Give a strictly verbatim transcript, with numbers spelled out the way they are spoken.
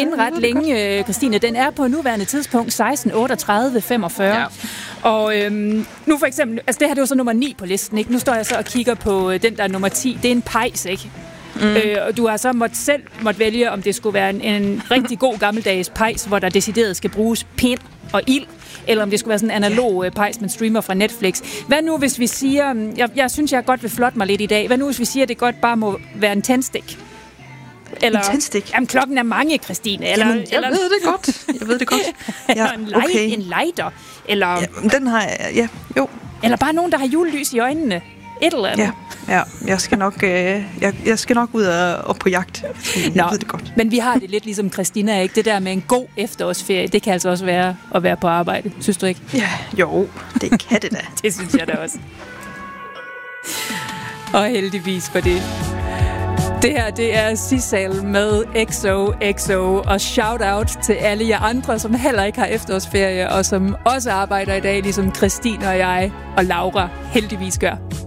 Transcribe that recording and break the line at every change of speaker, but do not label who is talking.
inde ret længe, Christine. Den er på nuværende tidspunkt seksten otteogtredive femogfyrre. Ja. Og øhm, nu for eksempel, altså det her det er jo så nummer ni på listen, ikke? Nu står jeg så og kigger på den, der er nummer ti. Det er en pejs, ikke? Mm. Øh, og du har så måtte selv måtte vælge, om det skulle være en, en rigtig god gammeldags pejs, hvor der decideret skal bruges pind og ild, eller om det skulle være sådan en analog øh, pejs, man streamer fra Netflix. Hvad nu, hvis vi siger, jeg, jeg synes, jeg godt vil flotte mig lidt i dag. Hvad nu, hvis vi siger, at det godt bare må være en tændstik? Eller,
en tændstik?
Jamen, klokken er mange, Christine. Eller,
jamen, jeg
eller,
ved det godt. Jeg ved det godt.
Ja, en, light, okay. en lighter. Eller,
ja, den har jeg, ja, jo.
Eller bare nogen, der har julelys i øjnene. Et eller andet.
Ja, ja jeg, skal nok, øh, jeg, jeg skal nok ud og, og på jagt. Jeg
Nå,
ved det godt.
Men vi har det lidt ligesom Christina, ikke? Det der med en god efterårsferie, det kan altså også være at være på arbejde. Synes du ikke?
Ja, jo, det kan det da.
Det synes jeg da også. Og heldigvis for det. Det her, det er Sissal med X O X O, og shout-out til alle jer andre, som heller ikke har efterårsferie, og som også arbejder i dag, ligesom Christine og jeg og Laura heldigvis gør.